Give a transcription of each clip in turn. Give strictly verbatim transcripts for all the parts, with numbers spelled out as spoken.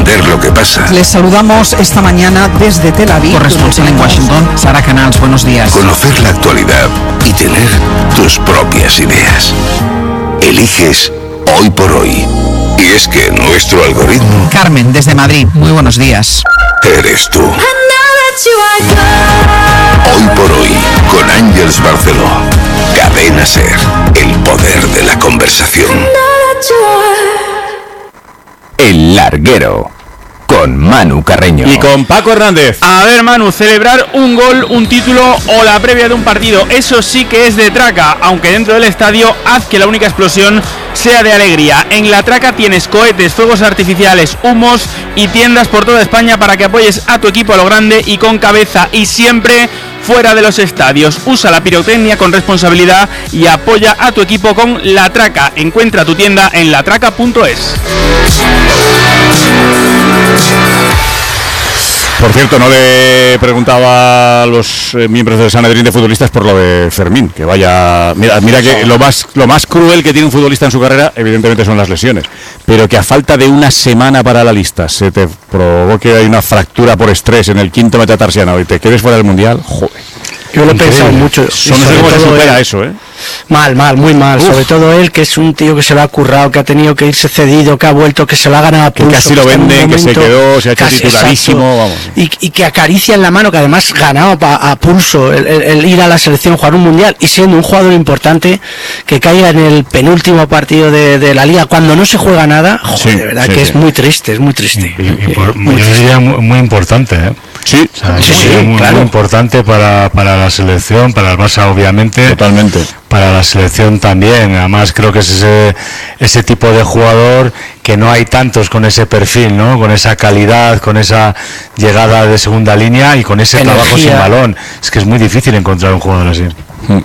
entender lo que pasa. Les saludamos esta mañana desde Tel Aviv. Corresponsal en Washington, Sara Canals, buenos días. Conocer la actualidad y tener tus propias ideas. Eliges Hoy por Hoy. Y es que nuestro algoritmo... Carmen, desde Madrid, muy buenos días. Eres tú. Hoy por Hoy, con Ángeles Barceló. Cadena SER, el poder de la conversación. El Larguero, con Manu Carreño. Y con Paco Hernández. A ver, Manu, celebrar un gol, un título o la previa de un partido, eso sí que es de traca, aunque dentro del estadio haz que la única explosión sea de alegría. En la traca tienes cohetes, fuegos artificiales, humos y tiendas por toda España para que apoyes a tu equipo a lo grande y con cabeza, y siempre fuera de los estadios. Usa la pirotecnia con responsabilidad y apoya a tu equipo con La Traca. Encuentra tu tienda en latraca punto es. Por cierto, no le preguntaba a los eh, miembros del Sanedrín de futbolistas por lo de Fermín, que vaya... Mira, mira que lo más, lo más cruel que tiene un futbolista en su carrera, evidentemente, son las lesiones. Pero que a falta de una semana para la lista se te provoque ahí una fractura por estrés en el quinto metatarsiano y te quedes fuera del Mundial, joder. Yo lo he pensado mucho. Eso, no sé cómo se supera él. Eso, ¿eh? Mal, mal, muy mal. Uf. Sobre todo él, que es un tío que se lo ha currado, que ha tenido que irse cedido, que ha vuelto, que se lo ha ganado a pulso. Que casi lo venden, que se quedó, se ha hecho casi, titularísimo. Vamos. Y, y que acaricia en la mano, que además ganado a, a pulso el, el, el ir a la selección, jugar un mundial, y siendo un jugador importante, que caiga en el penúltimo partido de, de la liga, cuando no se juega nada, joder, sí, de verdad sí, que sí. es muy triste, es muy triste. Y, y por, muy yo diría muy, muy importante, ¿eh? Sí, o sea, sí, muy, sí, muy, claro. muy importante para, para la selección, para el Barça obviamente. Totalmente. Para la selección también. Además creo que es ese, ese tipo de jugador que no hay tantos con ese perfil, ¿no? Con esa calidad, con esa llegada de segunda línea y con ese Energía. trabajo sin balón. Es que es muy difícil encontrar un jugador así. Mm.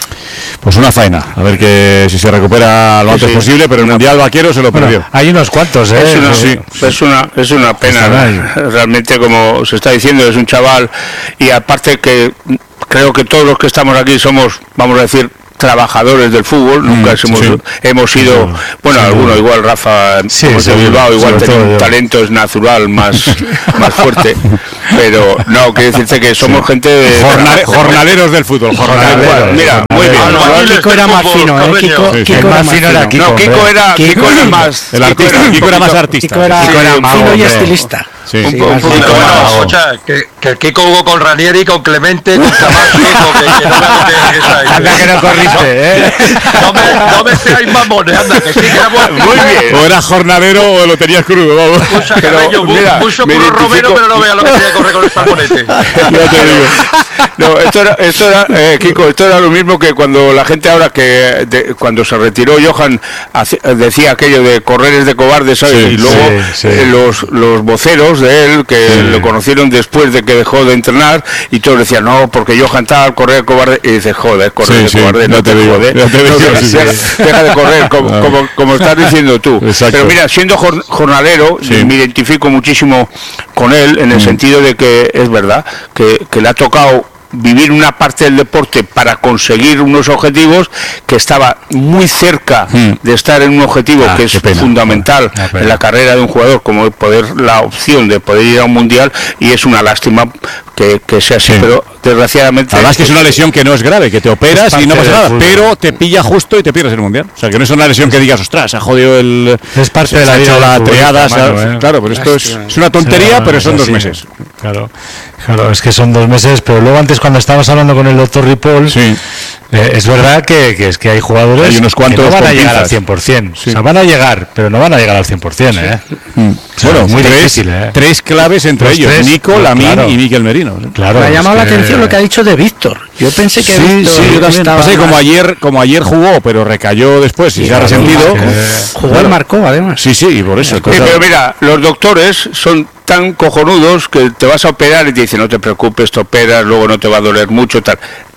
Pues una faena, a ver que si se recupera lo antes sí, sí. posible, pero el Mundial Vaquero se lo perdió. Bueno, hay unos cuantos, ¿eh? Es una, sí, sí. es una, es una pena, realmente, como se está diciendo, es un chaval, y aparte que creo que todos los que estamos aquí somos, vamos a decir, trabajadores del fútbol, nunca mm, hemos, sí. hemos sido, sí, bueno, sí, alguno igual, Rafa, sí, como sí, de Bilbao, igual tiene un talento es natural más, más fuerte, pero no, quiere decirse que somos sí. gente de... Jornale, jornaleros del fútbol, jornaleros. Jornaleros. Mira, muy bien. No, no, no, Kiko era más fino, ¿eh? Kiko, sí, Kiko sí. era más fino. Era Kiko, no, Kiko era, Kiko, Kiko era más... El artista, Kiko era, Kiko era más artista. Kiko era, Kiko era fino mago, y hombre. estilista. Sí. Un, sí, un, un, Kiko, bueno, escucha, que, que el Kiko jugó con Ranieri, con Clemente, con Camacho, que, que no me anda que no corriste, ¿eh? No me, no me seáis mamones, anda, que sí que era bueno. Muy bien. O eras jornalero o lo tenías crudo, vamos. Mucha cabello, mucho puro Romero, pero no vea lo que tenía que correr con el salmonete. Ya te digo. No, esto era, esto era eh, Kiko, esto era lo mismo que cuando la gente ahora que de, cuando se retiró Johan hace, decía aquello de correr es de cobardes, ¿sabes? Sí, y luego sí, sí. Eh, los los voceros de él que sí. lo conocieron después de que dejó de entrenar y todos decían no, porque Johan tal, correr cobarde, y dice joder, correr sí, de sí. cobarde, no, no te, te digo, jode, no te digo, no, sí, deja, sí. deja de correr como, ah. como, como estás diciendo tú. Exacto. Pero mira, siendo jornalero sí. me identifico muchísimo con él en el mm. sentido de que es verdad que, que le ha tocado vivir una parte del deporte para conseguir unos objetivos que estaba muy cerca mm. de estar en un objetivo ah, que es pena, fundamental ah, en la carrera de un jugador, como poder la opción de poder ir a un mundial, y es una lástima que, que sea así, sí. pero desgraciadamente... Además que es una lesión que no es grave, que te operas y no pasa nada, pero te pilla justo y te pierdes el mundial. O sea, que no es una lesión que digas, ostras, se ha jodido el... Es parte de la vida, la triada, eh. claro, pero esto es, es una tontería, sí, pero son dos meses. Claro, claro, es que son dos meses, pero luego antes cuando estábamos hablando con el doctor Ripoll, sí. eh, es verdad que, que es que hay jugadores hay unos cuantos que no van a llegar pinzas. al cien por ciien. Sí. O sea, van a llegar, pero no van a llegar al cien por cien, ¿eh? Sí. Mm. O sea, bueno, muy tres, difícil, ¿eh? Tres claves entre Los ellos, tres, Nico, Lamín claro. y Miquel Merino. ¿sí? Claro, me ha llamado la que... atención lo que ha dicho de Víctor. Yo pensé que sí, Víctor sí, yo también. estaba Pasa que como ayer, como ayer jugó, pero recayó después y sí, se ha resentido. Eh, jugó el marcó, además. Sí, sí, y por eso. Sí, pero mira, los doctores son tan cojonudos que te vas a operar y te dicen no te preocupes, te operas, luego no te va a doler mucho, tal.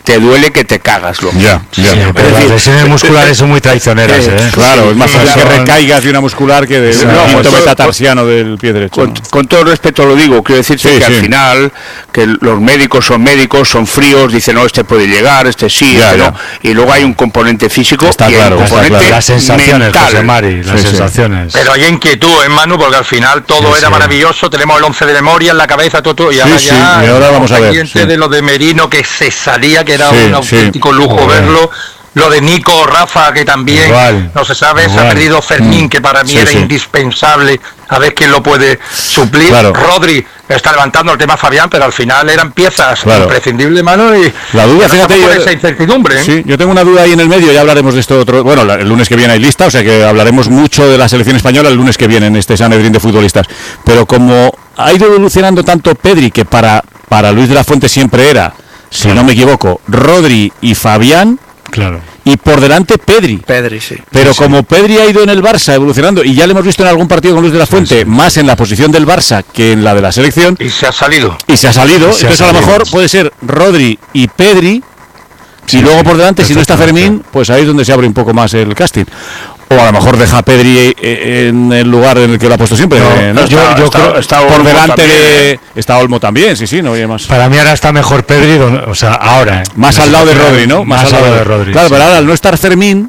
te duele que te cagas, lo. Ya, ya. Sí, pero las lesiones musculares son muy traicioneras, ¿eh? Claro, es más fácil que Son- recaigas de una muscular que de Sí, un no, quinto con todo- metatarsiano del pie derecho. Con, con todo respeto lo digo, quiero decirte Sí, que sí. al final que los médicos son médicos, son fríos, dicen no, este puede llegar, este sí, Ya, este ya. no, y luego hay un componente físico Está y claro, hay un está componente claro. Las sensaciones, mental. José Mari, las Sí, sí. sensaciones. Pero hay inquietud, ¿eh, Manu? Porque al final todo Sí, era sí. maravilloso, tenemos el once de memoria en la cabeza, todo, todo, y ahora Sí, ya sí, y ahora vamos a ver, pendiente sí. de lo de Merino, que se salía, que era Sí, un sí. auténtico lujo Joder. verlo. Lo de Nico, Rafa, que también Igual, no se sabe, se igual. ha perdido Fermín, que para mí Sí, era sí. indispensable, a ver quién lo puede suplir. Claro. Rodri está levantando el tema Fabián, pero al final eran piezas Claro. imprescindibles, Manu, y La duda, y ahora fíjate, estamos con yo- esa incertidumbre, ¿eh? Sí, yo tengo una duda ahí en el medio, ya hablaremos de esto otro. Bueno, la- el lunes que viene hay lista, o sea que hablaremos mucho de la selección española el lunes que viene en este Sanedrín de futbolistas. Pero como ha ido evolucionando tanto Pedri, que para, para Luis de la Fuente siempre era, si no me equivoco, Rodri y Fabián, Claro. y por delante Pedri. Pedri, sí. Pero Sí, como Pedri ha ido en el Barça evolucionando, y ya le hemos visto en algún partido con Luis de la Fuente, más en la posición del Barça que en la de la selección, Y se ha salido. y se ha salido, Y se ha entonces a lo salido. mejor puede ser Rodri y Pedri, Sí, y luego sí, por delante, si no está perfectamente. Fermín, pues ahí es donde se abre un poco más el casting. O a lo mejor deja a Pedri eh, en el lugar en el que lo ha puesto siempre. No, eh, ¿no? yo- Está- yo está- creo- está Olmo por delante también, de... Está Olmo también, sí, sí, no oye más. Para mí ahora está mejor Pedri, don- o sea, ahora. ¿eh? Más La al lado de situación- Rodri, ¿no? Más, al lado de Rodri. Claro, sí. pero ahora al no estar Fermín,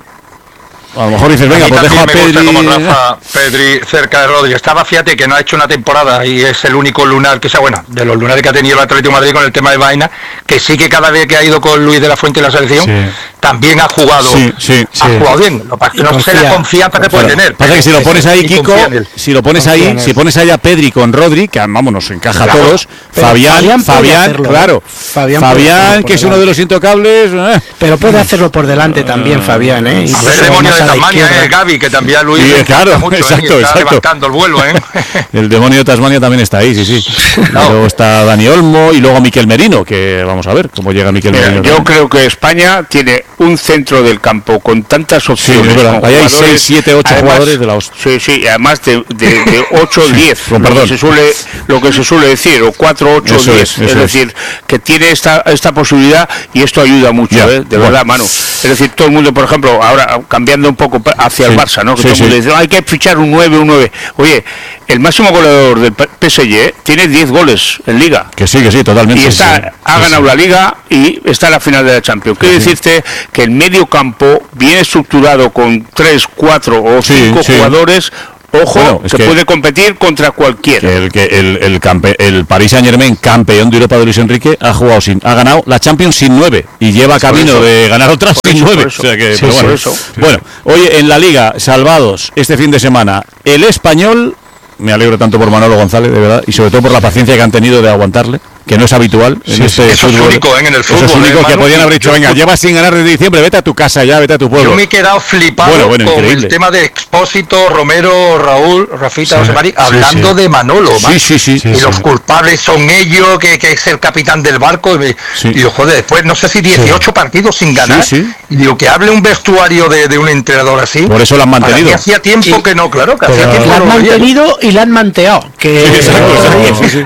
a lo mejor dices, A venga, mí pues dejo a también me gusta Pedri... como Rafa Pedri cerca de Rodri. Estaba, fíjate, que no ha hecho una temporada y es el único lunar que sea, bueno, de los lunares que ha tenido el Atlético de Madrid con el tema de Vaina, que sí que cada vez que ha ido con Luis de la Fuente y la selección, Sí. también ha jugado, Sí, sí, ha sí. jugado bien. Lo que pasa es que no sé la confía. confianza que puede Claro. tener. Pasa que si lo pones ahí, Y Kiko, confía en él. si lo pones Confía ahí, en él. si pones ahí a Pedri con Rodri, que vamos, nos encaja a Claro. todos, Pero Fabián, Fabián puede Fabián, hacerlo, ¿eh? claro, Fabián Fabián, puede hacerlo por que es uno de delante. los intocables, eh. Pero puede hacerlo por delante también, Fabián, ¿eh? A ver, Incluso el demonio más de a la Tasmania, izquierda. eh, Gaby, que también a Luis Sí, le encanta claro, mucho, ¿eh? Y exacto, está exacto. levantando el vuelo, ¿eh? El demonio de Tasmania también está ahí, sí, sí. No. Luego está Dani Olmo y luego Miquel Merino, que vamos a ver cómo llega Miquel Mira, Merino. yo también. creo que España tiene un centro del campo con tantas Sí, opciones. es verdad. con Ahí hay jugadores, seis, siete, ocho además- jugadores de la hostia. Sí, sí, y además de, de, de ocho o diez, con lo, perdón. que se suele, lo que se suele decir, o cuatro, ocho, Eso diez. es, Es, eso es. decir, que tiene esta, esta posibilidad y esto ayuda mucho, Ya, ¿eh? de bueno. verdad, Manu. Es decir, todo el mundo, por ejemplo, ahora cambiando un poco hacia Sí, el Barça, ¿no? Que sí, todo el mundo sí. dice, "No, hay que fichar un nueve, un nueve. Oye, el máximo goleador del P S G tiene diez goles en Liga. Que sí, que sí, totalmente. Y está, sí, sí. ha Sí, ganado sí. la Liga y está en la final de la Champions. Quiero Sí, sí. decirte que el medio campo bien estructurado con tres, cuatro o Sí, cinco sí. jugadores, ojo, Bueno, es que, que- puede competir contra cualquiera. Que el que el, el, campe- el Paris Saint Germain, campeón de Europa de Luis Enrique, ha jugado sin, ha ganado la Champions sin nueve y lleva camino eso. de ganar otras Por sin eso, nueve. por eso. O sea que, Sí, pero sí, bueno, por eso. bueno, oye, en la Liga, salvados este fin de semana, el Español, me alegro tanto por Manolo González, de verdad, y sobre todo por la paciencia que han tenido de aguantarle, que no es habitual en Sí, este eso es fútbol. único, ¿eh? En el Eso es fútbol, único, ¿eh, que Manu? podían haber dicho, Yo- venga, llevas sin ganar desde diciembre, vete a tu casa ya, vete a tu pueblo. Yo me he quedado flipado Bueno, bueno, con increíble. el tema de Expósito, Romero, Raúl, Rafita, Sí, José Mari, sí, hablando sí. de Manolo. Sí, man. sí, sí. Sí, Y sí. los culpables son ellos, que, que es el capitán del barco. Y, me- Sí. y yo, joder, después no sé si dieciocho partidos sin ganar. Sí, sí. Y digo, que hable un vestuario de, de un entrenador así. Por eso lo han Para mí mantenido. hacía tiempo Y- que no, claro, que hacía Pero- tiempo La que han no lo veía. mantenido y la han manteado. Que Sí, exacto, exacto, sí, sí.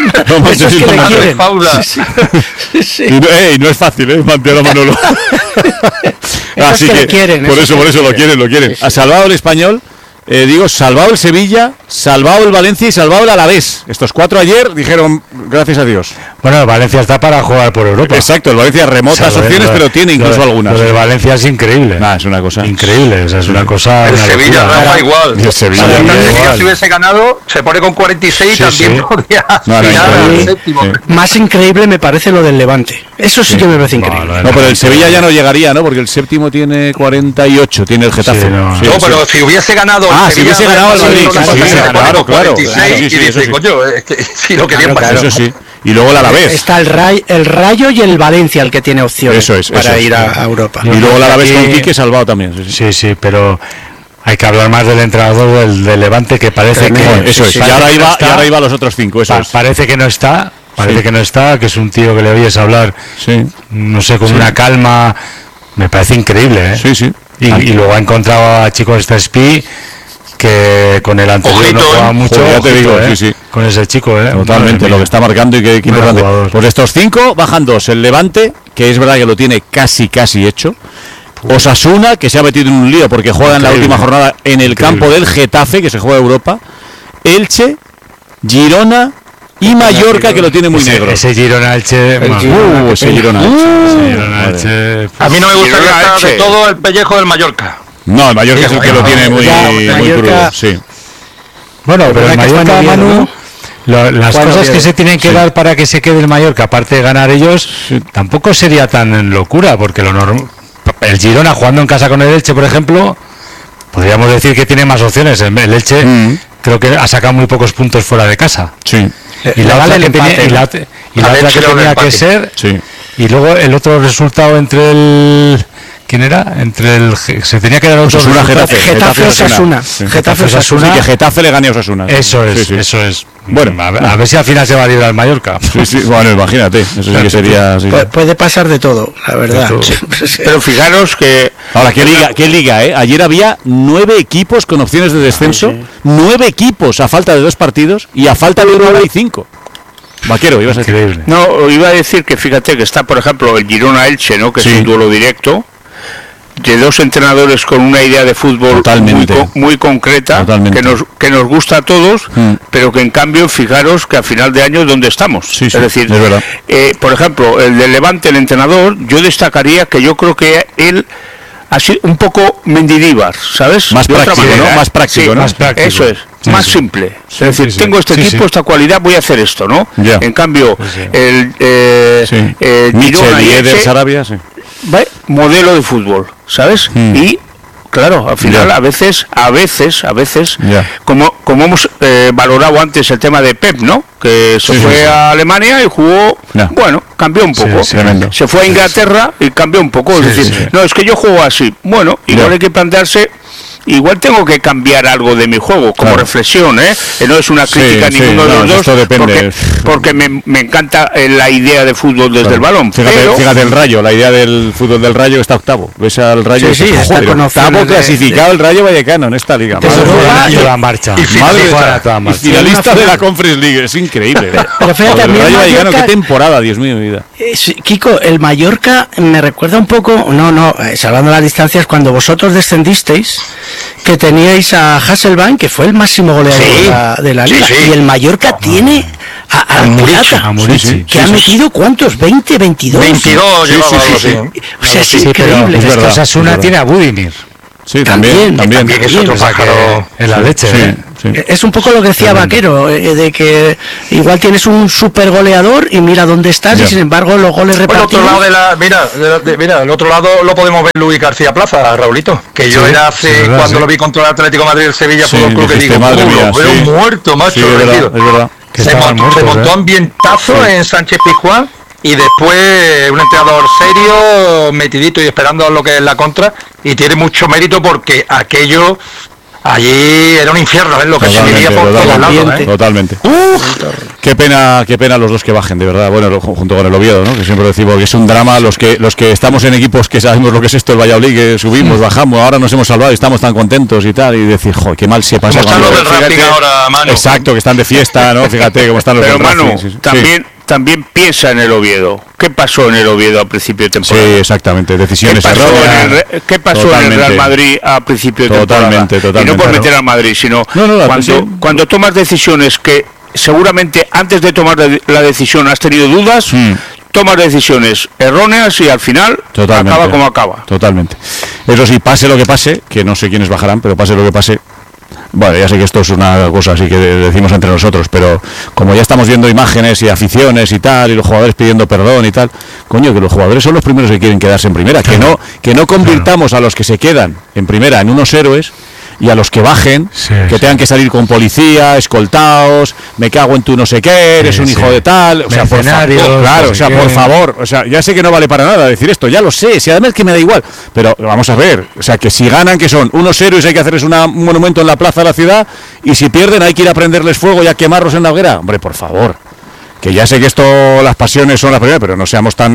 Lo Eso es que le mantenido. quieren. Paula. Sí, sí. Y no, ey, no es fácil, ¿eh? Mantener a Manolo. Esos que le quieren, por esos eso, que por le eso lo quieren. quieren, lo quieren. Sí, sí. Ha salvado el Español, eh, digo, salvado el Sevilla, salvado el Valencia y salvado el Alavés. Estos cuatro ayer dijeron, gracias a Dios. Bueno, Valencia está para jugar por Europa. Exacto, el Valencia remotas O sea, lo de- opciones, lo de- pero tiene lo incluso de- algunas. Lo de Valencia es increíble. Nah, es una cosa. Increíble, o sea, es una cosa. El una Sevilla, locura. Rafa, igual. Y el Sevilla, Si el igual. Sevilla si hubiese ganado, se pone con cuarenta y seis y Sí, también sí. podría No, no, aspirar al increíble. séptimo. Sí. Más increíble me parece lo del Levante. Eso sí, que me parece increíble. No, No, pero el Sevilla ya no llegaría, ¿no? Porque el séptimo tiene cuarenta y ocho, tiene el Getafe. Sí, no. Sí, No, sí. pero si hubiese ganado el Ah, si Sevilla, hubiese ganado el sí, Madrid, sí, claro, sí, sí, se pone claro, con claro, cuarenta y seis claro, sí, y sí, dice, eso sí. coño, es que si lo querían Claro, pasar. Eso sí. Y luego el Alavés. Está el, Ray, el Rayo y el Valencia el que tiene opciones Eso es, para eso es. ir a, a Europa. Y luego el Alavés con Aquí- Quique salvado también. Sí, sí. Sí, sí, pero hay que hablar más del entrenador del, del Levante, que parece Tremendo. que. Bueno, eso es. sí, Y ahora parece que no iba, y está. ahora iba a los otros cinco, eso Pa- es. Parece que no está, parece Sí. que no está, que es un tío que le oyes hablar, Sí, no sé, con Sí. una calma, me parece increíble, ¿eh? sí, sí. Y, y luego ha encontrado a chicos este Spi que con el anterior Ojito, no jugaba ¿eh? mucho, Joder, ya te ojito, digo, ¿eh? sí, sí. Con ese chico, ¿eh? Totalmente, Madre lo mía. que está marcando y que, que Buen importante. jugador. Pues de estos cinco bajan dos. El Levante, que es verdad que lo tiene casi, casi hecho. Osasuna, que se ha metido en un lío porque juega en la última jornada en el campo del Getafe, que se juega Europa. Elche, Girona y Mallorca, que lo tiene muy ese, negro. Ese Girona Elche, el Girona, uh, ese Girona Elche. Uh, ese Girona Elche. A mí no me gustaría estar de todo el pellejo del Mallorca. No, el Mallorca es el que lo tiene muy, muy crudo, sí. Bueno, pero el Mallorca, Manu, lo, las cosas que se tienen que sí. dar para que se quede el Mallorca, aparte de ganar ellos, sí. tampoco sería tan locura, porque lo normal, el Girona jugando en casa con el Elche, por ejemplo, podríamos decir que tiene más opciones. El Elche mm. creo que ha sacado muy pocos puntos fuera de casa. Sí. Y la otra que tenía, y la, y la otra que tenía que ser, sí. y luego el otro resultado entre el... ¿Quién era? Entre el se tenía que dar otro Osasuna, Getafe, Getafe Osasuna. Getafe Osasuna. Que Getafe le gane a Osasuna. Eso es, sí, sí. eso es. Bueno, a ver, a ver si al final se va a librar el Mallorca. Sí, sí, bueno, imagínate, eso sí que sería sí. Pu puede pasar de todo, la verdad. Todo. Pero fijaros que ahora qué liga, qué liga, ¿eh? Ayer había nueve equipos con opciones de descenso, sí, sí. nueve equipos a falta de dos partidos y a falta de nueve y cinco. Vaquero, ibas a decir. No, iba a decir que fíjate que está, por ejemplo, el Girona Elche, ¿no? Que sí. es un duelo directo. De dos entrenadores con una idea de fútbol muy, co muy concreta, que nos, que nos gusta a todos, mm. pero que en cambio, fijaros que a final de año, ¿dónde estamos? Sí, es sí, decir, es verdad. Eh, por ejemplo, el de Levante, el entrenador, yo destacaría que yo creo que él ha sido un poco Mendilibar, ¿sabes? Más de práctico, otra manera, ¿no? Más práctico, sí, ¿no? Más práctico. Eso es, sí, más sí. simple. Sí, es decir, sí, sí. tengo este sí, equipo, sí. esta cualidad, voy a hacer esto, ¿no? Yeah. En cambio, pues sí. el eh, sí. eh, Michel y Eder Sarabia, sí. modelo de fútbol, ¿sabes? Mm. Y claro, al final yeah. a veces, a veces, a veces, yeah. como como hemos eh, valorado antes el tema de Pep, ¿no? Que se sí, fue sí, sí. a Alemania y jugó, yeah. bueno, cambió un poco. Sí, sí, se fue a Inglaterra y cambió un poco. Sí, es decir, sí, sí. no, es que yo juego así. Bueno, igual yeah. hay que plantearse. Igual tengo que cambiar algo de mi juego, como claro. reflexión, ¿eh? No es una crítica sí, a ninguno sí, de los no, dos, depende. porque, porque me, me encanta la idea de fútbol desde claro. el balón. Fíjate, pero... fíjate el Rayo, la idea del fútbol del Rayo está octavo. Ves al Rayo, sí, sí, está, está joder, octavo clasificado de... el Rayo Vallecano en esta liga. Toda marcha. Y finalista de la Conference League, es increíble. Pero fíjate, el Rayo Vallecano, qué temporada, Dios mío, mi vida. Eh, sí, Kiko, el Mallorca me recuerda un poco, no, no, eh, salvando las distancias, cuando vosotros descendisteis, que teníais a Hasselbank, que fue el máximo goleador sí, de, la, de la liga, sí, sí. y el Mallorca oh, tiene a, a Plata, sí, sí, que sí, ha metido sí. ¿cuántos? veinte, veintidós. veintidós, sí, sí, sí, sí. sí. O sea, es sí, increíble. Pero es que Osasuna tiene a Budimir. Sí, también, también, también es otro pájaro en la leche. Sí, ¿eh? sí. Es un poco lo que decía Vaquero, eh, de que igual tienes un super goleador y mira dónde estás, yeah. y sin embargo los goles repartidos. Bueno, otro lado de la, mira, de, de, mira, el otro lado lo podemos ver Luis García Plaza, Raulito, que yo sí, era hace, sí, verdad, cuando sí. lo vi contra el Atlético de Madrid, el Sevilla, sí, Fútbol Club, que digo, madre mía, pero sí. muerto, macho, sí, es verdad, es verdad. Que se, montó, muertos, se montó ¿eh? ambientazo sí. en Sánchez Pizjuán. Y después un entrenador serio, metidito y esperando lo que es la contra, y tiene mucho mérito porque aquello allí era un infierno, ¿ves? Lo que totalmente, se vivía por todos lados, ¿eh? Totalmente. Uf, qué pena, qué pena los dos que bajen, de verdad. Bueno, junto con el Oviedo, ¿no? Que siempre decimos que es un drama los que los que estamos en equipos que sabemos lo que es esto, el Valladolid, que subimos, bajamos, ahora nos hemos salvado y estamos tan contentos y tal, y decir, joder, qué mal se pasa. Como están los del Racing ahora, Manu. Exacto, que están de fiesta, ¿no? Fíjate cómo están los del Racing. Pero Manu, sí, también... Sí. También piensa en el Oviedo. ¿Qué pasó en el Oviedo a principio de temporada? Sí, exactamente. Decisiones ¿Qué pasó, en el, ¿qué pasó en el Real Madrid a principio de totalmente, temporada? Totalmente. Y no por meter al Madrid, sino no, no, no, cuando, sí. cuando tomas decisiones que seguramente antes de tomar la decisión has tenido dudas, mm. tomas decisiones erróneas y al final totalmente. acaba como acaba. Totalmente. Eso sí, pase lo que pase, que no sé quiénes bajarán, pero pase lo que pase. Bueno, ya sé que esto es una cosa así que decimos entre nosotros, pero como ya estamos viendo imágenes y aficiones y tal, y los jugadores pidiendo perdón y tal, coño, que los jugadores son los primeros que quieren quedarse en primera, que no que no convirtamos a los que se quedan en primera en unos héroes, y a los que bajen, sí, que sí. tengan que salir con policía, escoltados, me cago en tu no sé qué, eres sí, un hijo sí. de tal, o sea, por favor, claro, o sea, por favor, o sea, ya sé que no vale para nada decir esto, ya lo sé, si además que me da igual, pero vamos a ver, o sea, que si ganan, que son unos héroes, hay que hacerles una, un monumento en la plaza de la ciudad, y si pierden hay que ir a prenderles fuego y a quemarlos en la hoguera, hombre, por favor, que ya sé que esto, las pasiones son las primeras, pero no seamos tan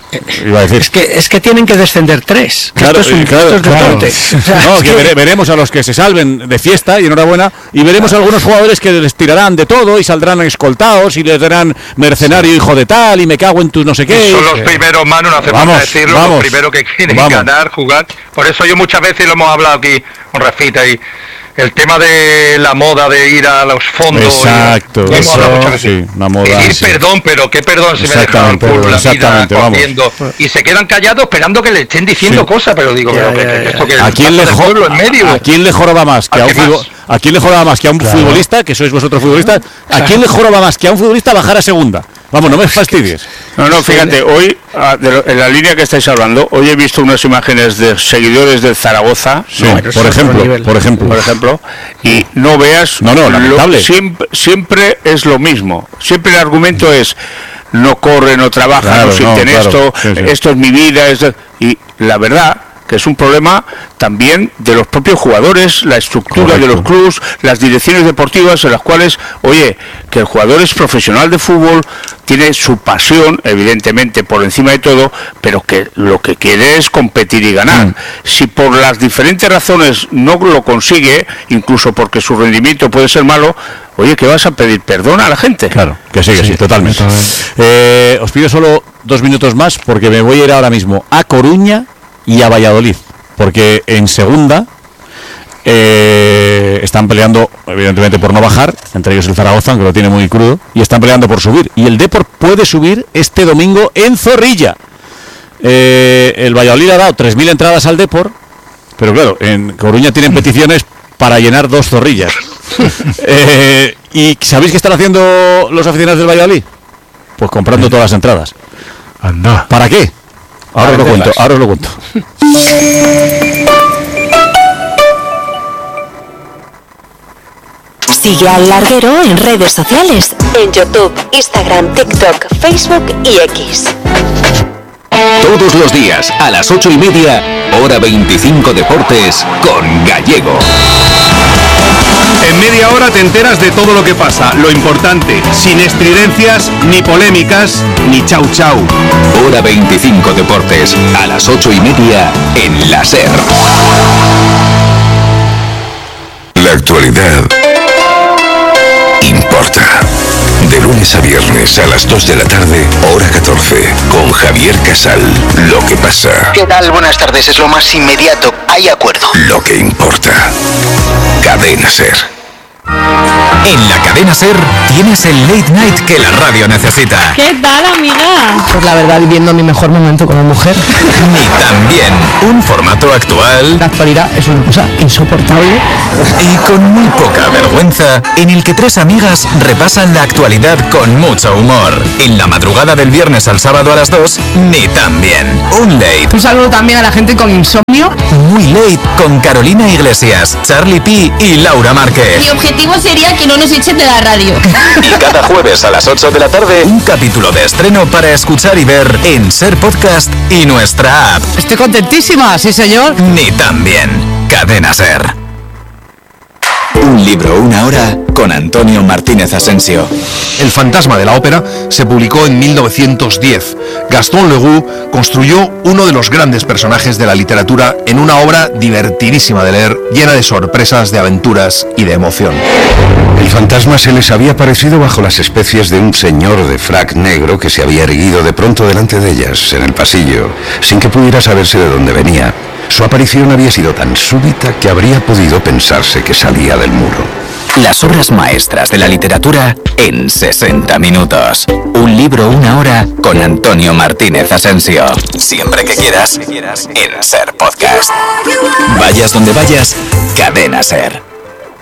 iba a decir. Es que, es que tienen que descender tres. Claro, esto es un claro, esto es claro. deporte. O sea, No, es que que- vere- veremos a los que se salven de fiesta y enhorabuena, y veremos a algunos jugadores que les tirarán de todo y saldrán escoltados y les darán mercenario hijo de tal y me cago en tus no sé qué. Y son los primeros, Manu, no hace Vamos, falta decirlo, vamos. los primeros que quieren Vamos. ganar, jugar. Por eso yo muchas veces lo hemos hablado aquí con Rafita y el tema de la moda de ir a los fondos. Exacto, y- lo hemos eso, hablado muchas veces. sí, una moda, Pedir sí. perdón, pero qué perdón si me dejaron Exactamente, por la vida exactamente, vamos. corriendo. Y se quedan callados esperando que le estén diciendo Sí. cosas, pero digo, Ya, pero que, ya, que ya. esto que ¿A quién, le pasa del jo- pueblo en medio. ¿A quién le joroba más que a ¿A un qué futbol- más? ¿A quién le joroba más que a un futbolista, que sois vosotros futbolistas? ¿A quién le joroba más que a un futbolista bajar a segunda? Vamos, no me fastidies. No, no, fíjate, hoy, ah, de lo- en la línea que estáis hablando, hoy he visto unas imágenes de seguidores del Zaragoza, Sí, ¿no? por ejemplo, por ejemplo. por ejemplo, y no veas, No, no, lo- lamentable. siempre, siempre es lo mismo, siempre el argumento es, no corre, no trabaja, Claro, no sienten no, claro, esto, sí, sí. esto es mi vida, es de- y la verdad que es un problema también de los propios jugadores, la estructura Correcto. de los clubes, las direcciones deportivas en las cuales, oye, que el jugador es profesional de fútbol, tiene su pasión, evidentemente, por encima de todo, pero que lo que quiere es competir y ganar. Mm. Si por las diferentes razones no lo consigue, incluso porque su rendimiento puede ser malo, oye, ¿qué vas a pedir perdón a la gente? Claro, que sí, que sí, Sí, totalmente. totalmente. Eh, os pido solo dos minutos más porque me voy a ir ahora mismo a Coruña y a Valladolid, porque en segunda eh, están peleando, evidentemente, por no bajar, entre ellos el Zaragoza, que lo tiene muy crudo, y están peleando por subir. Y el Depor puede subir este domingo en Zorrilla. Eh, el Valladolid ha dado tres mil entradas al Depor, pero claro, en Coruña tienen peticiones para llenar dos zorrillas. Eh, ¿Y sabéis qué están haciendo los aficionados del Valladolid? Pues comprando todas las entradas. Anda. ¿Para qué? Ahora os lo cuento, ahora os lo cuento. Sigue al Larguero en redes sociales, en YouTube, Instagram, TikTok, Facebook y X. Todos los días a las ocho y media, hora veinticinco Deportes con Gallego. En media hora te enteras de todo lo que pasa, lo importante, sin estridencias, ni polémicas, ni chau chau. Hora veinticinco Deportes, a las ocho y media en la SER. La actualidad importa. De lunes a viernes a las dos de la tarde, hora catorce, con Javier Casal. Lo que pasa, ¿Qué tal? Buenas tardes, es lo más inmediato. Hay acuerdo. lo que importa. Cadena SER. En la cadena SER tienes el late night que la radio necesita. ¿Qué tal, amiga? Pues la verdad, viviendo mi mejor momento como mujer. Y también un formato actual La actualidad es una cosa insoportable. y con muy poca vergüenza, en el que tres amigas repasan la actualidad con mucho humor. En la madrugada del viernes al sábado a las dos, ni tan bien. Un late Un saludo también a la gente con insomnio. muy late con Carolina Iglesias, Charlie P y Laura Márquez. Mi objetivo sería que no nos echen de la radio. Y cada jueves a las ocho de la tarde, un capítulo de estreno para escuchar y ver en SER Podcast y nuestra app. Estoy contentísima, sí señor. Ni tan bien. Cadena SER. Un libro, una hora, con Antonio Martínez Asensio. El fantasma de la ópera se publicó en mil novecientos diez. Gaston Leroux construyó uno de los grandes personajes de la literatura en una obra divertidísima de leer, llena de sorpresas, de aventuras y de emoción. El fantasma se les había aparecido bajo las especies de un señor de frac negro que se había erguido de pronto delante de ellas, en el pasillo, sin que pudiera saberse de dónde venía. Su aparición había sido tan súbita que habría podido pensarse que salía del muro. Las obras maestras de la literatura en sesenta minutos. Un libro, una hora, con Antonio Martínez Asensio. Siempre que quieras, en SER Podcast. Vayas donde vayas, Cadena SER.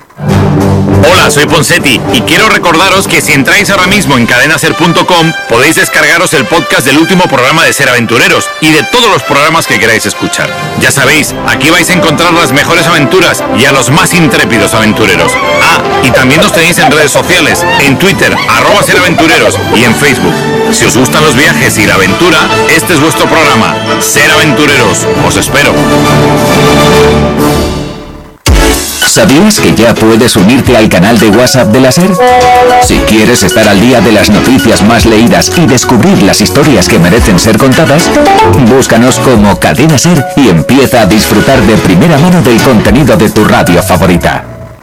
Hola, soy Ponsetti y quiero recordaros que si entráis ahora mismo en cadena ser punto com podéis descargaros el podcast del último programa de Ser Aventureros y de todos los programas que queráis escuchar. Ya sabéis, aquí vais a encontrar las mejores aventuras y a los más intrépidos aventureros. Ah, y también nos tenéis en redes sociales, en Twitter, arroba Ser Aventureros y en Facebook. Si os gustan los viajes y la aventura, este es vuestro programa, Ser Aventureros. Os espero. ¿Sabías que ya puedes unirte al canal de WhatsApp de la SER? Si quieres estar al día de las noticias más leídas y descubrir las historias que merecen ser contadas, búscanos como Cadena SER y empieza a disfrutar de primera mano del contenido de tu radio favorita.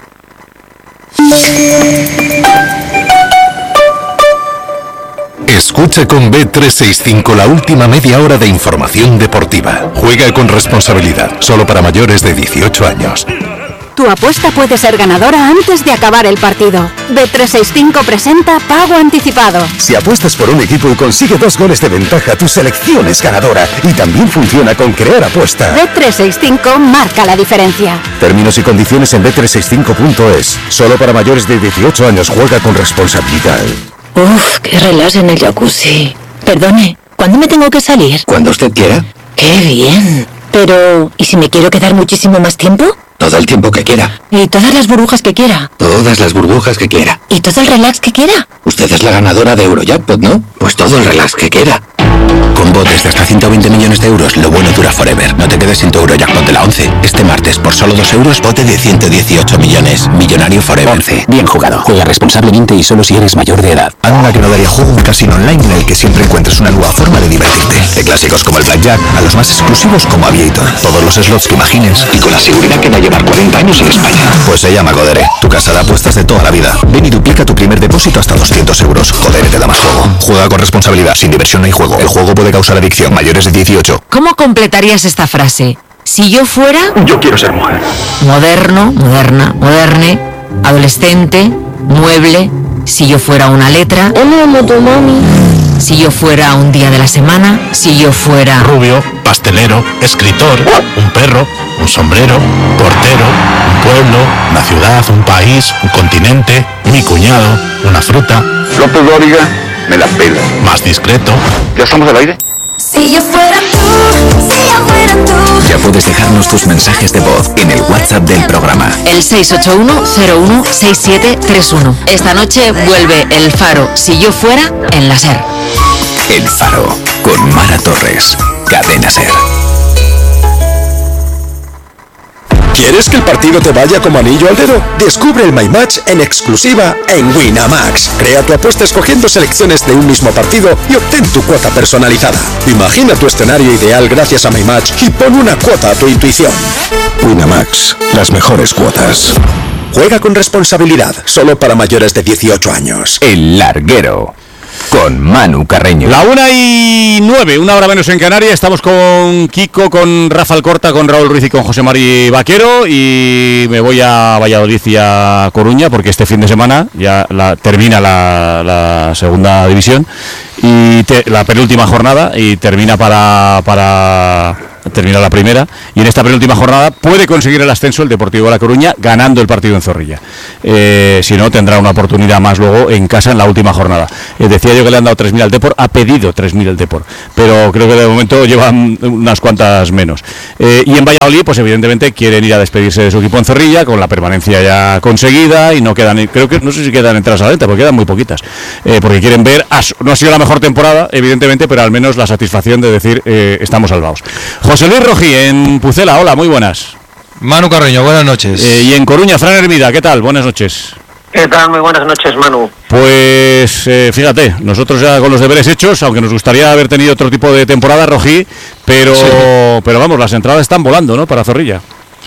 Escucha con B trescientos sesenta y cinco la última media hora de información deportiva. Juega con responsabilidad, solo para mayores de dieciocho años. Tu apuesta puede ser ganadora antes de acabar el partido. B trescientos sesenta y cinco presenta Pago Anticipado. Si apuestas por un equipo y consigue dos goles de ventaja, tu selección es ganadora. Y también funciona con Crear Apuesta. B trescientos sesenta y cinco marca la diferencia. Términos y condiciones en B trescientos sesenta y cinco punto es. Solo para mayores de dieciocho años. Juega con responsabilidad. Uf, qué relax en el jacuzzi. Perdone, ¿cuándo me tengo que salir? Cuando usted quiera. ¡Qué bien! Pero, ¿y si me quiero quedar muchísimo más tiempo? Todo el tiempo que quiera. ¿Y todas las burbujas que quiera? Todas las burbujas que quiera. ¿Y todo el relax que quiera? Usted es la ganadora de Eurojackpot, ¿no? Pues todo el relax que quiera. Con botes de hasta ciento veinte millones de euros, lo bueno dura forever. No te quedes sin tu Eurojackpot de la once. Este martes, por solo dos euros, bote de ciento dieciocho millones. Millonario forever. once. Bien jugado. Juega responsablemente y solo si eres mayor de edad. Anda que no daría juego un casino online en el que siempre encuentres una nueva forma de divertirte. De clásicos como el Blackjack a los más exclusivos como Aviator. Todos los slots que imagines y con la seguridad que va a llevar cuarenta años en España. Pues se llama Codere, tu casa de apuestas de toda la vida. Ven y duplica tu primer depósito hasta doscientos euros. Codere te da más juego. Juega con responsabilidad, sin diversión no hay juego. El juego puede causar adicción. Mayores de dieciocho. ¿Cómo completarías esta frase? Si yo fuera... Yo quiero ser mujer. Moderno, moderna, moderne, adolescente, mueble, si yo fuera una letra... Hola, motomami. Si yo fuera un día de la semana, si yo fuera... Rubio, pastelero, escritor, un perro, un sombrero, portero, un pueblo, una ciudad, un país, un continente, mi cuñado, una fruta. López Dóriga, me la pela. Más discreto. ¿Ya estamos al aire? Si yo fuera tú, si yo fuera tú. Ya puedes dejarnos tus mensajes de voz en el WhatsApp del programa. El seis ocho uno cero uno seis siete tres uno. Esta noche vuelve El Faro, si yo fuera, en la SER. El Faro, con Mara Torres. Cadena SER. ¿Quieres que el partido te vaya como anillo al dedo? Descubre el My Match en exclusiva en Winamax. Crea tu apuesta escogiendo selecciones de un mismo partido y obtén tu cuota personalizada. Imagina tu escenario ideal gracias a My Match y pon una cuota a tu intuición. Winamax, las mejores cuotas. Juega con responsabilidad, solo para mayores de dieciocho años. El Larguero, con Manu Carreño. La una y nueve, una hora menos en Canarias. Estamos con Kiko, con Rafa Alcorta, con Raúl Ruiz y con José Mari Vaquero. Y me voy a Valladolid y a Coruña porque este fin de semana ya la, termina la, la segunda división y te, la penúltima jornada y termina para... para termina la primera y en esta penúltima jornada puede conseguir el ascenso el Deportivo de La Coruña ganando el partido en Zorrilla. Eh, si no, tendrá una oportunidad más luego en casa en la última jornada. Eh, decía yo que le han dado tres mil al Depor, ha pedido tres mil el Depor, pero creo que de momento llevan unas cuantas menos. Eh, y en Valladolid, pues evidentemente quieren ir a despedirse de su equipo en Zorrilla con la permanencia ya conseguida y no quedan, creo que no sé si quedan entradas a la venta, porque quedan muy poquitas, eh, porque quieren ver, no ha sido la mejor temporada, evidentemente, pero al menos la satisfacción de decir eh, estamos salvados. José Luis Rojí, en Pucela, hola, muy buenas. Manu Carreño, buenas noches. Eh, y en Coruña, Fran Hermida, ¿qué tal? Buenas noches. ¿Qué tal? Muy buenas noches, Manu. Pues eh, fíjate, nosotros ya con los deberes hechos, aunque nos gustaría haber tenido otro tipo de temporada, Rojí, pero, sí. pero vamos, las entradas están volando, ¿no?, para Zorrilla.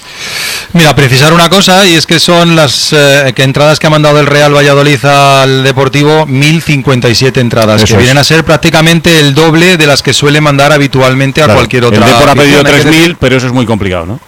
Mira, precisar una cosa, y es que son las eh, que entradas que ha mandado el Real Valladolid al Deportivo, mil cincuenta y siete entradas, Eso que es. vienen a ser prácticamente el doble de las que suele mandar habitualmente a claro, cualquier otra. El Depor ha pedido tres mil, pero eso es muy complicado, ¿no?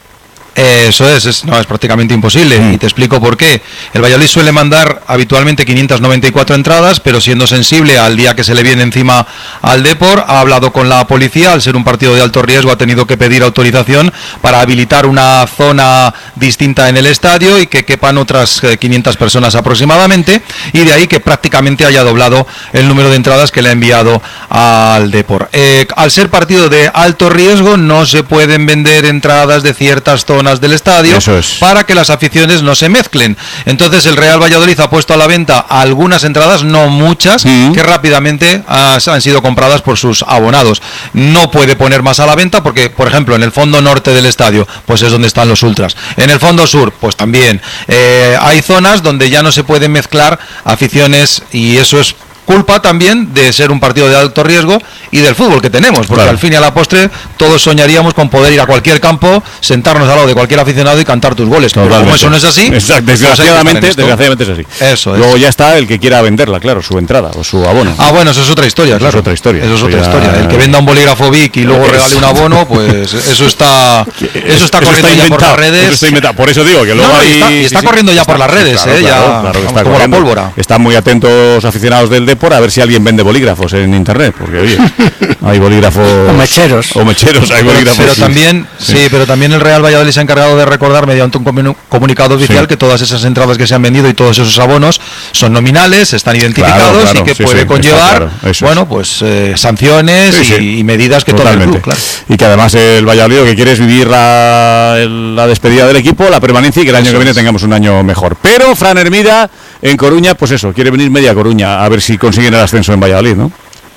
Eso es, es, no, es prácticamente imposible, mm. y te explico por qué. El Valladolid suele mandar habitualmente quinientas noventa y cuatro entradas, pero siendo sensible al día que se le viene encima al Depor, ha hablado con la policía, al ser un partido de alto riesgo ha tenido que pedir autorización para habilitar una zona distinta en el estadio y que quepan otras quinientas personas aproximadamente, y de ahí que prácticamente haya doblado el número de entradas que le ha enviado al Depor. Eh, al ser partido de alto riesgo no se pueden vender entradas de ciertas zonas zonas del estadio es. para que las aficiones no se mezclen. Entonces el Real Valladolid ha puesto a la venta algunas entradas, no muchas, mm. que rápidamente ha, han sido compradas por sus abonados. No puede poner más a la venta porque, por ejemplo, en el fondo norte del estadio, pues es donde están los ultras. En el fondo sur, pues también. Eh, hay zonas donde ya no se pueden mezclar aficiones y eso es culpa también de ser un partido de alto riesgo y del fútbol que tenemos, porque claro, al fin y a la postre todos soñaríamos con poder ir a cualquier campo, sentarnos al lado de cualquier aficionado y cantar tus goles. Pero como eso no es así, exacto, desgraciadamente, pues desgraciadamente es así. Eso es. Luego ya está el que quiera venderla, claro, su entrada o su abono. Ah, bueno, eso es otra historia, claro. Eso es otra historia. Eso es otra ya... historia. El que venda un bolígrafo Vic y luego regale un abono, pues eso está eso está corriendo eso está ya por las redes. Eso está inventado. Por eso digo que luego no, hay está, está sí, corriendo ya está, por las redes, claro, eh, claro, ya claro, está como corriendo. La pólvora. Están muy atentos aficionados del Depor a ver si alguien vende bolígrafos en internet, porque oye, hay bolígrafos o mecheros o mecheros hay bolígrafos pero sí. también sí. sí pero también el Real Valladolid se ha encargado de recordar mediante un comunicado oficial sí. que todas esas entradas que se han vendido y todos esos abonos son nominales, están identificados claro, claro, y que sí, puede sí, conllevar claro, bueno pues eh, sanciones sí, sí. Y, y medidas que tome el club, claro. Y que además el Valladolid lo que quiere es vivir la, el, la despedida del equipo, la permanencia y que el año eso que viene es. tengamos un año mejor. Pero Fran Hermida en Coruña, pues eso, quiere venir media Coruña a ver si consiguen el ascenso en Valladolid, ¿no?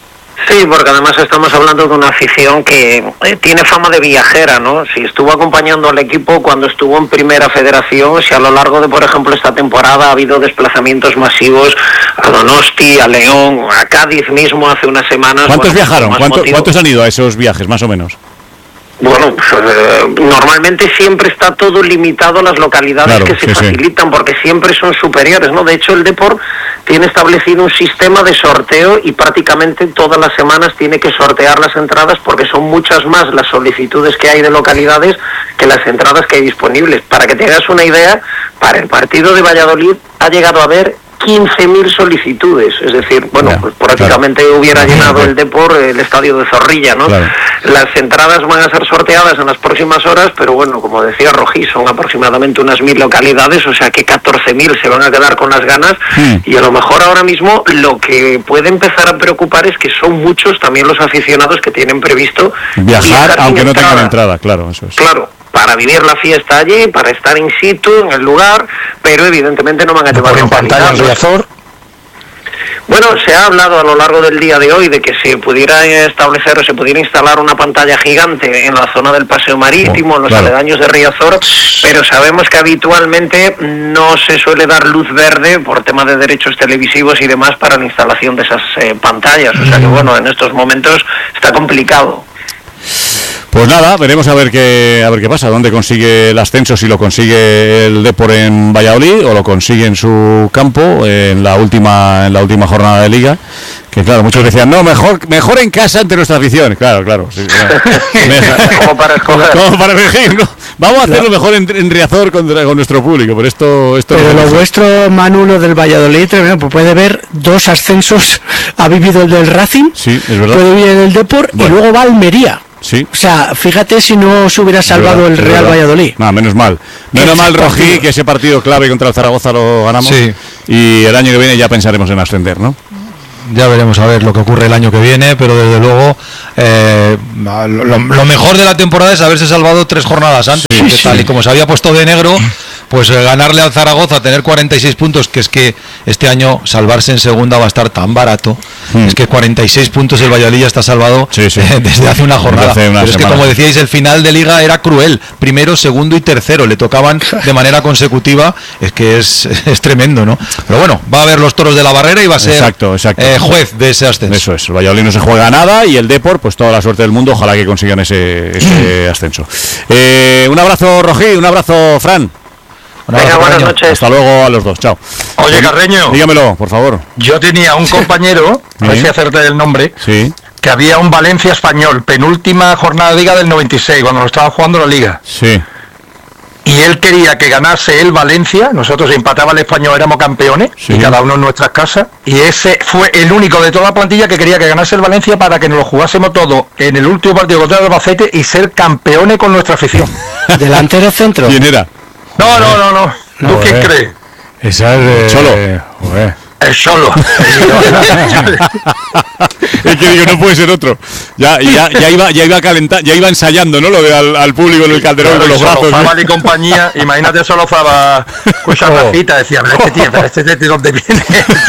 Sí, porque además estamos hablando de una afición que eh, tiene fama de viajera, ¿no? Si estuvo acompañando al equipo cuando estuvo en Primera Federación, si a lo largo de, por ejemplo, esta temporada ha habido desplazamientos masivos a Donosti, a León, a Cádiz mismo hace unas semanas. ¿Cuántos bueno, viajaron? ¿Cuánto, ¿Cuántos han ido a esos viajes, más o menos? Bueno, pues, eh, normalmente siempre está todo limitado a las localidades claro, que se sí, facilitan, sí. porque siempre son superiores, ¿no? De hecho, el Depor tiene establecido un sistema de sorteo y prácticamente todas las semanas tiene que sortear las entradas porque son muchas más las solicitudes que hay de localidades que las entradas que hay disponibles. Para que te hagas una idea, para el partido de Valladolid ha llegado a haber quince mil solicitudes, es decir, bueno, pues prácticamente claro. hubiera llenado el Depor el estadio de Zorrilla, ¿no? Claro. Las entradas van a ser sorteadas en las próximas horas, pero bueno, como decía Rojí, son aproximadamente unas mil localidades, o sea que catorce mil se van a quedar con las ganas mm. y a lo mejor ahora mismo lo que puede empezar a preocupar es que son muchos también los aficionados que tienen previsto viajar, viajar aunque no tengan entrada, claro, eso es. Claro. Para vivir la fiesta allí, para estar in situ, en el lugar, pero evidentemente no van a llevar en pantalla en Riazor. Bueno, se ha hablado a lo largo del día de hoy de que se pudiera establecer o se pudiera instalar una pantalla gigante en la zona del paseo marítimo, oh, en los claro. aledaños de Riazor, pero sabemos que habitualmente no se suele dar luz verde por tema de derechos televisivos y demás para la instalación de esas eh, pantallas, o sea que bueno, en estos momentos está complicado. Pues nada, veremos a ver qué a ver qué pasa, dónde consigue el ascenso, si lo consigue el Depor en Valladolid o lo consigue en su campo en la última en la última jornada de liga. Que claro, muchos decían, no, mejor mejor en casa ante nuestra afición. Claro, claro. Sí, claro. Como para escoger. Como para elegir, ¿no? Vamos a hacerlo mejor en, en Riazor con, con nuestro público, pero esto... esto pero no lo vuestro, Manu, lo del Valladolid, pues puede ver dos ascensos. Ha vivido el del Racing, sí, es verdad. Puede vivir el Depor bueno. y luego va a Almería. Sí. O sea, fíjate si no se hubiera salvado verdad, el Real Valladolid. No, menos mal. Menos mal, Rojí, que ese partido clave contra el Zaragoza lo ganamos. Sí. Y el año que viene ya pensaremos en ascender, ¿no? Ya veremos a ver lo que ocurre el año que viene, pero desde luego eh, lo, lo mejor de la temporada es haberse salvado tres jornadas antes, sí, porque sí. tal y como se había puesto de negro, pues eh, ganarle al Zaragoza, tener cuarenta y seis puntos, que es que este año salvarse en segunda va a estar tan barato, mm. es que cuarenta y seis puntos el Valladolid ya está salvado sí, sí. Eh, desde hace una jornada, hace una pero semana. Es que como decíais, el final de liga era cruel, primero, segundo y tercero, le tocaban de manera consecutiva, es que es, es tremendo, ¿no? Pero bueno, va a haber los toros de la Barrera y va a ser exacto, exacto. Eh, juez de ese ascenso. Eso es, el Valladolid no se juega nada y el Depor, pues toda la suerte del mundo, ojalá que consigan ese, ese ascenso. Eh, un abrazo, Rojí, un abrazo, Fran. Un abrazo, Venga, buenas Carreño. Noches. Hasta luego a los dos, chao. Oye, Carreño. Dígamelo, por favor. Yo tenía un compañero, a ver si acerté el nombre, sí. que había un Valencia Español, penúltima jornada de liga del noventa y seis, cuando lo estaba jugando la liga. Sí. Y él quería que ganase el Valencia, nosotros empataba el Español, éramos campeones, sí. y cada uno en nuestras casas, y ese fue el único de toda la plantilla que quería que ganase el Valencia para que nos lo jugásemos todo en el último partido contra el Albacete y ser campeones con nuestra afición. ¿Delantero centro? ¿Quién era? No, no, no, no. ¿Tú quién crees? Esa es de... Cholo. Joder. El solo. Es que digo, no puede ser otro. Ya, ya, ya iba, ya iba a calentar, ya iba ensayando, ¿no? Lo de al, al público en el Calderón con los brazos. Fabal y compañía, imagínate solo Fabal escucha Oh. rajita, decía, pero este tío, pero este tío, ¿de dónde viene?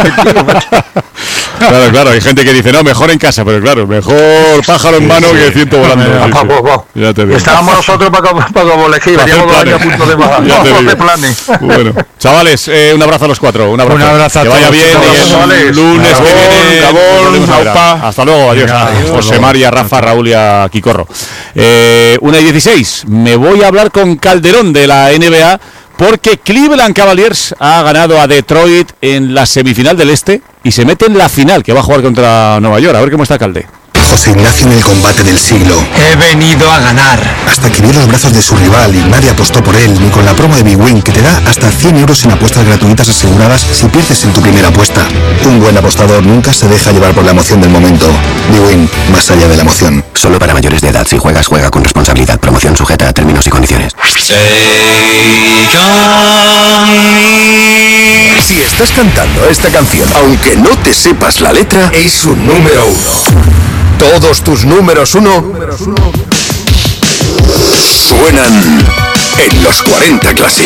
Claro, claro, hay gente que dice, no, mejor en casa, pero claro, mejor pájaro en mano que ciento volando. Sí, sí. Ya te digo. Estábamos nosotros para como elegir, veníamos dos años a punto de bajar. Ya te No, digo. de planes. Bueno, chavales, eh, un abrazo a los cuatro. Un abrazo. Un abrazo a que vaya todos. bien. Un abrazo, Y el chavales. lunes Gabón, que viene. Gabón, volvemos a ver. aupa. Hasta luego, adiós. Venga, Adiós. hasta José luego. María, Rafa, Raúl y a Quicorro. Eh, una y dieciséis. Me voy a hablar con Calderón de la N B A porque Cleveland Cavaliers ha ganado a Detroit en la semifinal del Este y se mete en la final que va a jugar contra Nueva York. A ver cómo está Calde. José Ignacio en el combate del siglo. He venido a ganar. Hasta que vio los brazos de su rival y nadie apostó por él, ni con la promo de Big Win que te da hasta cien euros en apuestas gratuitas aseguradas si pierdes en tu primera apuesta. Un buen apostador nunca se deja llevar por la emoción del momento. Big Win, más allá de la emoción. Solo para mayores de edad. Si juegas, juega con responsabilidad. Promoción sujeta a términos y condiciones. Si estás cantando esta canción, aunque no te sepas la letra, es un número uno. Todos tus números uno suenan en los cuarenta Classic.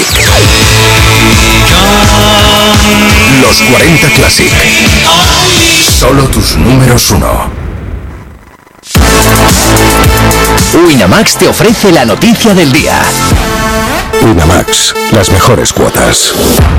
Los cuarenta Classic. Solo tus números uno. Winamax te ofrece la noticia del día. Winamax, las mejores cuotas.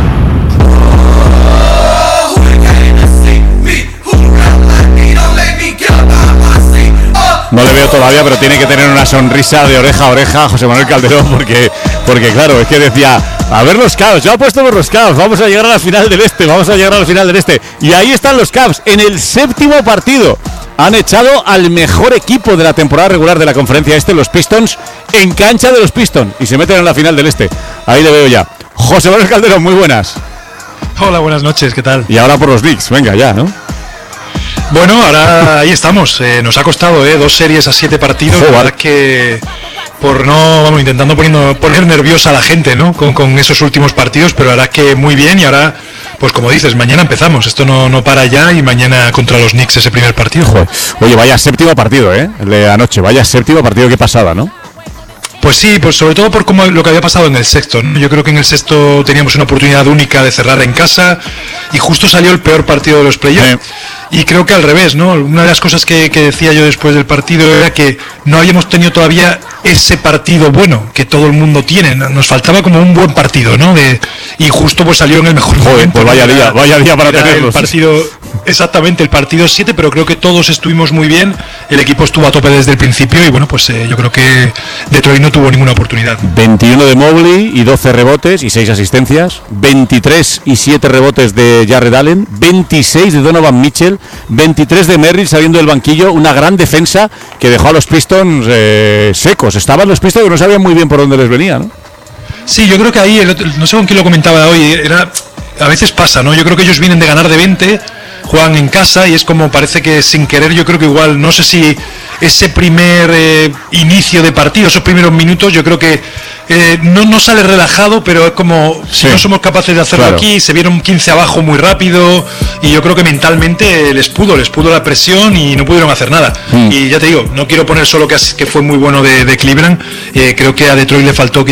No le veo todavía, pero tiene que tener una sonrisa de oreja a oreja José Manuel Calderón, porque, porque claro, es que decía, a ver los Cavs, yo apuesto por los Cavs, vamos a llegar a la final del Este, vamos a llegar a la final del Este. Y ahí están los Cavs, en el séptimo partido. Han echado al mejor equipo de la temporada regular de la conferencia Este, los Pistons, en cancha de los Pistons, y se meten en la final del Este. Ahí le veo ya. José Manuel Calderón, muy buenas. Hola, buenas noches, ¿qué tal? Y ahora por los Knicks, venga ya, ¿no? Bueno, ahora ahí estamos. Eh, nos ha costado eh, dos series a siete partidos. La verdad que por no, vamos, intentando poniendo, poner nerviosa a la gente, ¿no? Con, con esos últimos partidos, pero la verdad que muy bien y ahora, pues como dices, mañana empezamos. Esto no, no para ya y mañana contra los Knicks ese primer partido. Joder. Oye, vaya séptimo partido, ¿eh? El de anoche, vaya séptimo partido que pasada, ¿no? Pues sí, pues sobre todo por cómo lo que había pasado en el sexto, ¿no? Yo creo que en el sexto teníamos una oportunidad única de cerrar en casa y justo salió el peor partido de los playoffs. Eh. Y creo que al revés, ¿no? Una de las cosas que, que decía yo después del partido era que no habíamos tenido todavía ese partido bueno que todo el mundo tiene. Nos faltaba como un buen partido, ¿no? De, y justo pues salió en el mejor Joder, momento. Pues vaya ¿no? día, Era, vaya día para tenerlos. El partido, exactamente, el partido siete, pero creo que todos estuvimos muy bien. El equipo estuvo a tope desde el principio y bueno, pues eh, yo creo que Detroit no tuvo ninguna oportunidad. veintiuno de Mobley y doce rebotes y seis asistencias, veintitrés y siete rebotes de Jarrett Allen, veintiséis de Donovan Mitchell, veintitrés de Merrill saliendo del banquillo, una gran defensa que dejó a los Pistons eh, secos. Estaban los Pistons que no sabían muy bien por dónde les venía, ¿no? Sí, yo creo que ahí, el otro, no sé con quién lo comentaba hoy, era, a veces pasa, ¿no? Yo creo que ellos vienen de ganar de veinte, juegan en casa y es como parece que sin querer, yo creo que igual, no sé si ese primer eh, inicio de partido, esos primeros minutos, yo creo que eh, no, no sale relajado, pero es como si sí. no somos capaces de hacerlo claro. Aquí, se vieron quince abajo muy rápido y yo creo que mentalmente les pudo, les pudo la presión y no pudieron hacer nada. Mm. Y ya te digo, no quiero poner solo que, que fue muy bueno de, de Cleveland, eh, creo que a Detroit le faltó